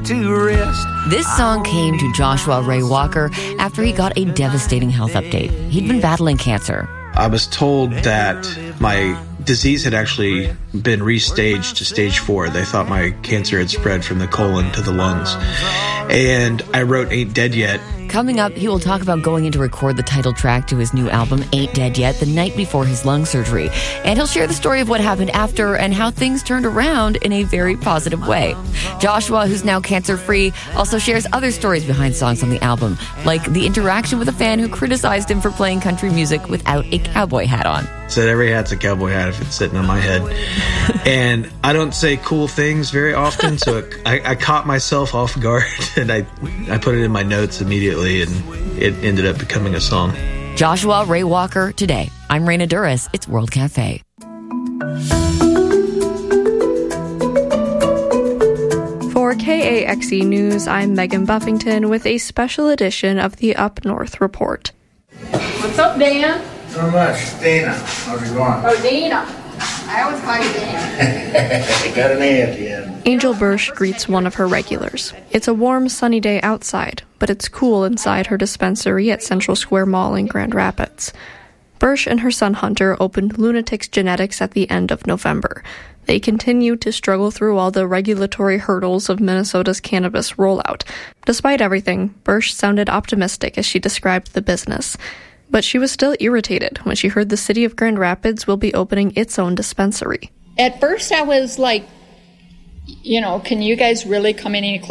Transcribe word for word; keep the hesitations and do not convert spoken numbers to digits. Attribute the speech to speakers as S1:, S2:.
S1: to rest.
S2: This song came to Joshua Ray Walker after he got a devastating health update. He'd been battling cancer.
S3: I was told that my disease had actually been restaged to stage four. They thought my cancer had spread from the colon to the lungs. And I wrote Ain't Dead Yet.
S2: Coming up, he will talk about going in to record the title track to his new album, Ain't Dead Yet, the night before his lung surgery. And he'll share the story of what happened after and how things turned around in a very positive way. Joshua, who's now cancer-free, also shares other stories behind songs on the album, like the interaction with a fan who criticized him for playing country music without a cowboy hat on.
S3: Said every hat's a cowboy hat if it's sitting on my head. And I don't say cool things very often, so it, I, I caught myself off guard, and I, I put it in my notes immediately, and it ended up becoming a song.
S2: Joshua Ray Walker today. I'm Raina Duras. It's World Cafe.
S4: For K A X E News, I'm Megan Buffington with a special edition of the Up North Report.
S5: What's up, Dan?
S6: So much. Dana, how's it going?
S5: Oh, Dana. I always call you Dana.
S6: Got an A at the end.
S4: Angel Bursch greets one of her regulars. It's a warm, sunny day outside, but it's cool inside her dispensary at Central Square Mall in Grand Rapids. Bursch and her son Hunter opened Lunatics Genetics at the end of November. They continue to struggle through all the regulatory hurdles of Minnesota's cannabis rollout. Despite everything, Bursch sounded optimistic as she described the business. But she was still irritated when she heard the city of Grand Rapids will be opening its own dispensary.
S5: At first I was like, you know, can you guys really come any closer?